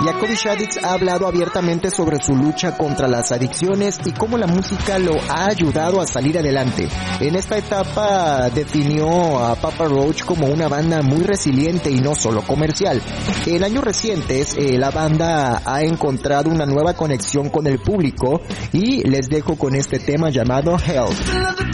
Jacoby Shaddix ha hablado abiertamente sobre su lucha contra las adicciones y cómo la música lo ha ayudado a salir adelante. En esta etapa definió a Papa Roach como una banda muy resiliente y no solo comercial. En años recientes, la banda ha encontrado una nueva conexión con el público y les dejo con este tema llamado Health.